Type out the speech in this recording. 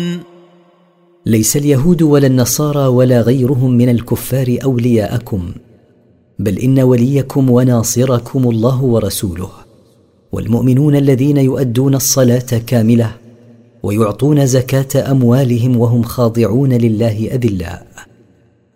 يعلمون. ليس اليهود ولا النصارى ولا غيرهم من الكفار أولياءكم، بل إن وليكم وناصركم الله ورسوله، والمؤمنون الذين يؤدون الصلاة كاملة ويعطون زكاة أموالهم وهم خاضعون لله أذلاء.